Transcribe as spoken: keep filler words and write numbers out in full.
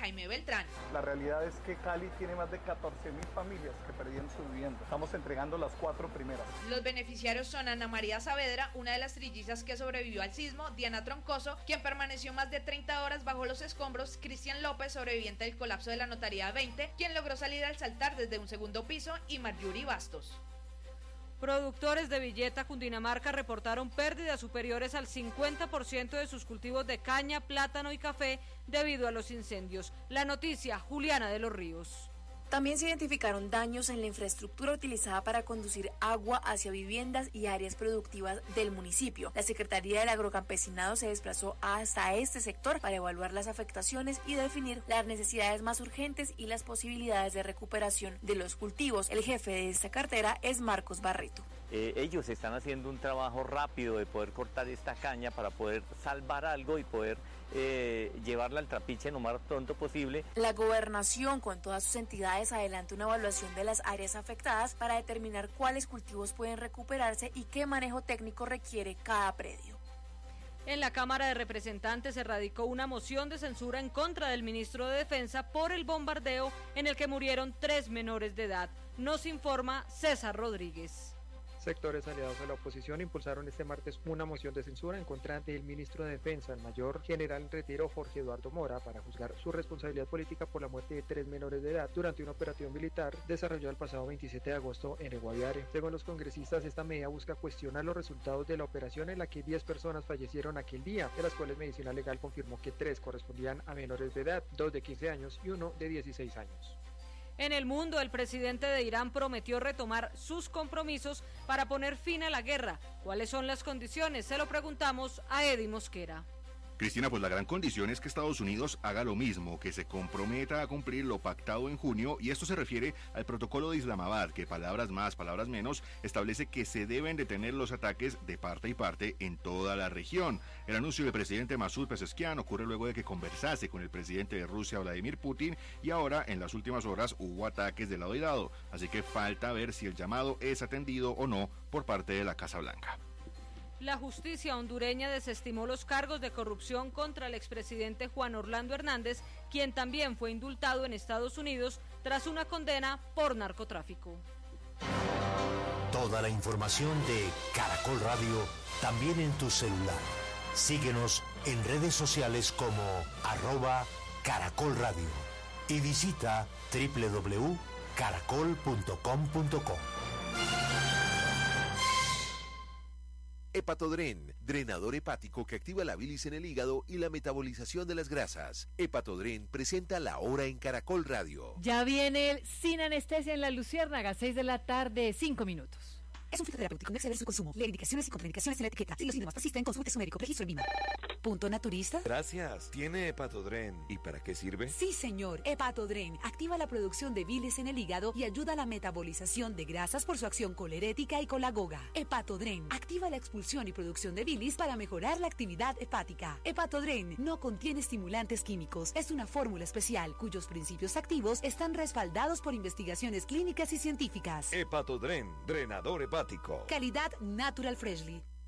Jaime Beltrán. La realidad es que Cali tiene más de catorce mil familias que perdieron su vivienda. Estamos entregando las cuatro primeras. Los beneficiarios son Ana María Saavedra, una de las trillizas que sobrevivió al sismo, Diana Troncoso, quien permaneció más de treinta horas bajo los escombros, Cristian López, sobreviviente del colapso de la Notaría veinte, quien logró salir al saltar desde un segundo piso, y Marjorie Bastos. Productores de Villeta, Cundinamarca, reportaron pérdidas superiores al cincuenta por ciento de sus cultivos de caña, plátano y café debido a los incendios. La noticia, Juliana de los Ríos. También se identificaron daños en la infraestructura utilizada para conducir agua hacia viviendas y áreas productivas del municipio. La Secretaría del Agrocampesinado se desplazó hasta este sector para evaluar las afectaciones y definir las necesidades más urgentes y las posibilidades de recuperación de los cultivos. El jefe de esta cartera es Marcos Barreto. Eh, ellos están haciendo un trabajo rápido de poder cortar esta caña para poder salvar algo y poder eh, llevarla al trapiche lo más pronto posible. La gobernación con todas sus entidades adelanta una evaluación de las áreas afectadas para determinar cuáles cultivos pueden recuperarse y qué manejo técnico requiere cada predio. En la Cámara de Representantes se radicó una moción de censura en contra del ministro de Defensa por el bombardeo en el que murieron tres menores de edad. Nos informa César Rodríguez. Sectores aliados a la oposición impulsaron este martes una moción de censura en contra del ministro de Defensa, el mayor general en retiro Jorge Eduardo Mora, para juzgar su responsabilidad política por la muerte de tres menores de edad durante una operación militar desarrollada el pasado veintisiete de agosto en el Guaviare. Según los congresistas, esta medida busca cuestionar los resultados de la operación en la que diez personas fallecieron aquel día, de las cuales Medicina Legal confirmó que tres correspondían a menores de edad, dos de quince años y uno de dieciséis años. En el mundo, el presidente de Irán prometió retomar sus compromisos para poner fin a la guerra. ¿Cuáles son las condiciones? Se lo preguntamos a Eddie Mosquera. Cristina, pues la gran condición es que Estados Unidos haga lo mismo, que se comprometa a cumplir lo pactado en junio, y esto se refiere al protocolo de Islamabad, que palabras más, palabras menos, establece que se deben detener los ataques de parte y parte en toda la región. El anuncio del presidente Masud Pezeshkian ocurre luego de que conversase con el presidente de Rusia, Vladimir Putin, y ahora en las últimas horas hubo ataques de lado y lado, así que falta ver si el llamado es atendido o no por parte de la Casa Blanca. La justicia hondureña desestimó los cargos de corrupción contra el expresidente Juan Orlando Hernández, quien también fue indultado en Estados Unidos tras una condena por narcotráfico. Toda la información de Caracol Radio también en tu celular. Síguenos en redes sociales como arroba Caracol Radio y visita doble u doble u doble u punto caracol punto com punto co. Hepatodren, drenador hepático que activa la bilis en el hígado y la metabolización de las grasas. Hepatodren presenta La Hora en Caracol Radio. Ya viene el Sin Anestesia en La Luciérnaga, seis de la tarde, cinco minutos. Es un fitoterapéutico, no exceder su consumo. Lee indicaciones y contraindicaciones en la etiqueta. Si los síntomas persisten, consulte a su médico. Registro en Vima. ¿Punto naturista? Gracias. ¿Tiene Hepatodren? ¿Y para qué sirve? Sí, señor. Hepatodren activa la producción de bilis en el hígado y ayuda a la metabolización de grasas por su acción colerética y colagoga. Hepatodren activa la expulsión y producción de bilis para mejorar la actividad hepática. Hepatodren no contiene estimulantes químicos. Es una fórmula especial cuyos principios activos están respaldados por investigaciones clínicas y científicas. Hepatodren, drenador hepático. Calidad Natural Freshly.